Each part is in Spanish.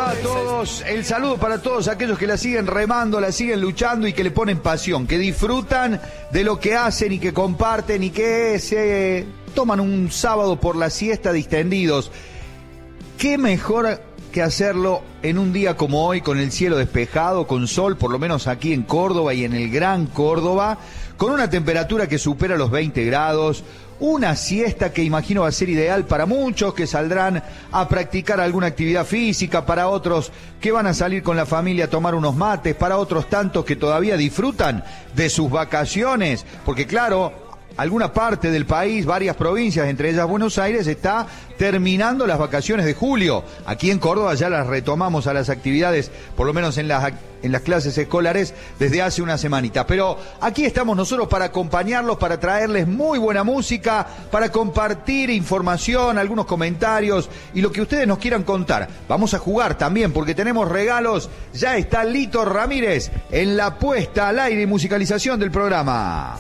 va a todos? El saludo para todos aquellos que la siguen remando, la siguen luchando y que le ponen pasión, que disfrutan de lo que hacen y que comparten y que se toman un sábado por la siesta distendidos. ¿Qué mejor que hacerlo en un día como hoy, con el cielo despejado, con sol, por lo menos aquí en Córdoba y en el Gran Córdoba, con una temperatura que supera los 20 grados, una siesta que imagino va a ser ideal para muchos que saldrán a practicar alguna actividad física, para otros que van a salir con la familia a tomar unos mates, para otros tantos que todavía disfrutan de sus vacaciones, porque claro, alguna parte del país, varias provincias, entre ellas Buenos Aires, está terminando las vacaciones de julio. Aquí en Córdoba ya las retomamos a las actividades, por lo menos en las clases escolares, desde hace una semanita. Pero aquí estamos nosotros para acompañarlos, para traerles muy buena música, para compartir información, algunos comentarios y lo que ustedes nos quieran contar. Vamos a jugar también porque tenemos regalos. Ya está Lito Ramírez en la puesta al aire y musicalización del programa.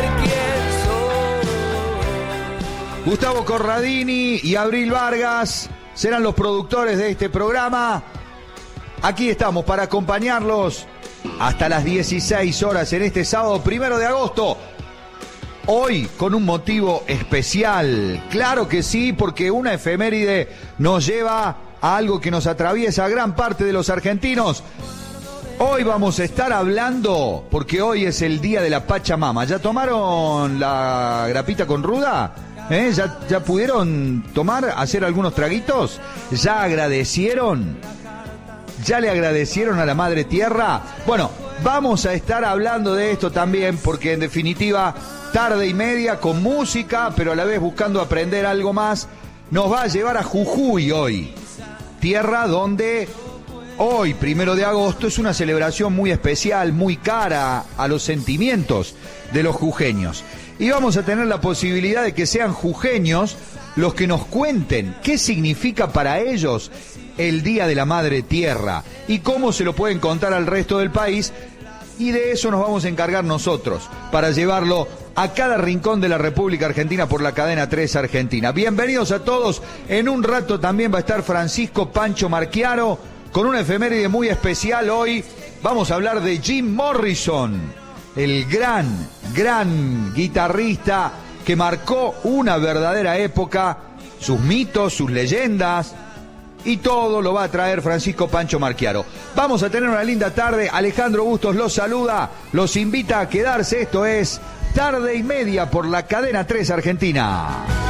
Gustavo Corradini y Abril Vargas serán los productores de este programa. Aquí estamos para acompañarlos hasta las 16 horas en este sábado 1 de agosto. Hoy con un motivo especial. Claro que sí, porque una efeméride nos lleva a algo que nos atraviesa a gran parte de los argentinos. Hoy vamos a estar hablando, porque hoy es el día de la Pachamama. ¿Ya tomaron la grapita con ruda? ¿Ya pudieron tomar, hacer algunos traguitos? ¿Ya agradecieron? ¿Ya le agradecieron a la Madre Tierra? Bueno, vamos a estar hablando de esto también, porque en definitiva, tarde y media con música, pero a la vez buscando aprender algo más, nos va a llevar a Jujuy hoy. Tierra donde hoy, 1 de agosto, es una celebración muy especial, muy cara a los sentimientos de los jujeños. Y vamos a tener la posibilidad de que sean jujeños los que nos cuenten qué significa para ellos el Día de la Madre Tierra y cómo se lo pueden contar al resto del país, y de eso nos vamos a encargar nosotros para llevarlo a cada rincón de la República Argentina por la cadena 3 Argentina. Bienvenidos a todos. En un rato también va a estar Francisco Pancho Marchiaro con una efeméride muy especial. Hoy vamos a hablar de Jim Morrison, el gran guitarrista que marcó una verdadera época, sus mitos, sus leyendas, y todo lo va a traer Francisco Pancho Marchiaro. Vamos a tener una linda tarde. Alejandro Bustos los saluda, los invita a quedarse. Esto es Tarde y Media por la cadena 3 Argentina.